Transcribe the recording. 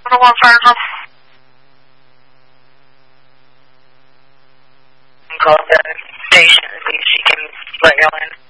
One Sergeant. Call the station and see if she can let y'all in.